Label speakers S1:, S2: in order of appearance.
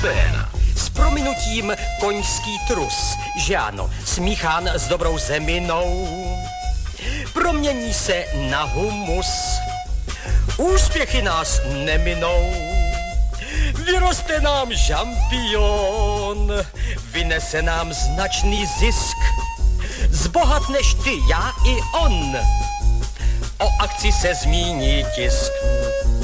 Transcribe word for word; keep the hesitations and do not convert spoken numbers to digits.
S1: Scéna.
S2: S prominutím koňský trus, že ano, smíchán s dobrou zeminou, promění se na humus. Úspěchy nás neminou, vyroste nám žampion, vynese nám značný zisk, zbohatneš ty, já i on. O akci se zmíní tisk.